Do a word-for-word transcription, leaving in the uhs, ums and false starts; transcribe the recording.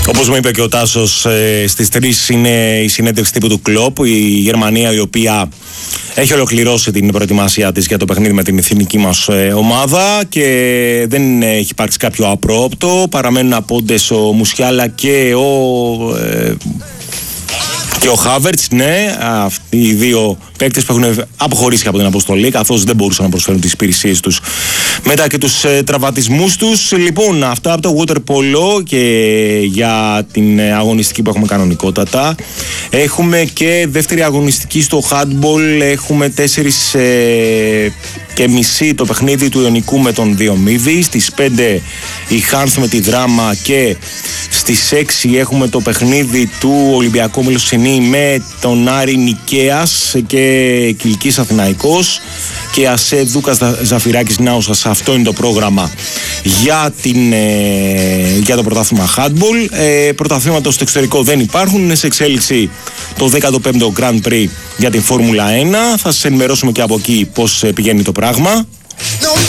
Όπως μου είπε και ο Τάσος, ε, στις τρεις είναι η συνέντευξη τύπου του Κλοπ, η Γερμανία η οποία έχει ολοκληρώσει την προετοιμασία της για το παιχνίδι με την εθνική μας ε, ομάδα και δεν έχει υπάρξει κάποιο απρόοπτο. Παραμένουν απόντες ο Μουσιάλα και ο... Ε, και ο Χάβερτς, ναι, αυτοί οι δύο παίκτες που έχουν αποχωρήσει από την αποστολή, καθώς δεν μπορούσαν να προσφέρουν τις υπηρεσίες τους μετά και τους ε, τραυματισμούς τους. Λοιπόν, αυτά από το water polo και για την αγωνιστική που έχουμε κανονικότατα. Έχουμε και δεύτερη αγωνιστική στο handball. Έχουμε τέσσερις ε, και μισή το παιχνίδι του Ιωνικού με τον Διομήδη. Στις πέντε η Χάνθ με τη Δράμα και στις έξι έχουμε το παιχνίδι του Ολυμπιακού Μιλοσινή με τον Άρη Νικαίας και Κιλκής Αθηναϊκός και ΑΣΕ Δούκας Ζαφυράκης Νάουσας. Αυτό είναι το πρόγραμμα για, την, ε, για το πρωτάθλημα handball. Ε, πρωταθλήματα στο εξωτερικό δεν υπάρχουν. Είναι σε εξέλιξη το δέκατο πέμπτο Grand Prix για την Φόρμουλα ένα. Θα σας ενημερώσουμε και από εκεί πώς πηγαίνει το πράγμα.